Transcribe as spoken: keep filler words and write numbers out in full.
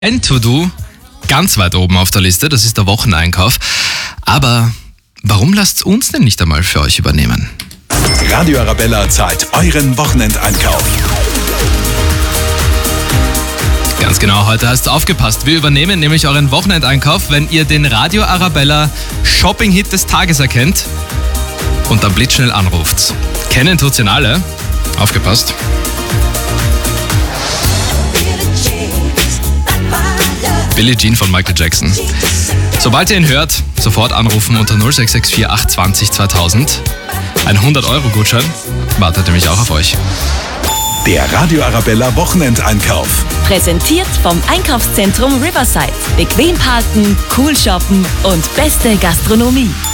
Ein To-Do ganz weit oben auf der Liste, das ist der Wocheneinkauf. Aber warum lasst uns denn nicht einmal für euch übernehmen? Radio Arabella zahlt euren Wochenendeinkauf. Ganz genau, heute heißt es aufgepasst. Wir übernehmen nämlich euren Wochenendeinkauf, wenn ihr den Radio Arabella Shopping-Hit des Tages erkennt und dann blitzschnell anruft. Kennen tut's ihn alle. Aufgepasst. Billie Jean von Michael Jackson. Sobald ihr ihn hört, sofort anrufen unter null sechs sechs vier acht zwanzig zweitausend. Ein hundert Euro Gutschein wartet nämlich auch auf euch. Der Radio Arabella Wochenendeinkauf. Präsentiert vom Einkaufszentrum Riverside. Bequem parken, cool shoppen und beste Gastronomie.